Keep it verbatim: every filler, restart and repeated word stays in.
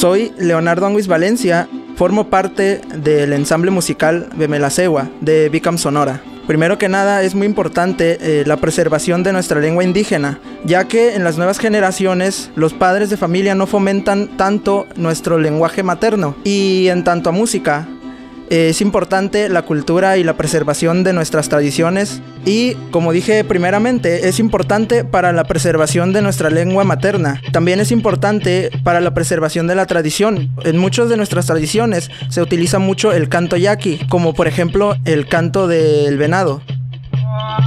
Soy Leonardo Anguis Valencia, formo parte del ensamble musical Bemelacegua de Bicam Sonora. Primero que nada, es muy importante eh, la preservación de nuestra lengua indígena, ya que en las nuevas generaciones los padres de familia no fomentan tanto nuestro lenguaje materno. Y en tanto a música, eh, es importante la cultura y la preservación de nuestras tradiciones. Y, como dije primeramente, es importante para la preservación de nuestra lengua materna. También es importante para la preservación de la tradición. En muchas de nuestras tradiciones se utiliza mucho el canto yaqui, como por ejemplo el canto del venado.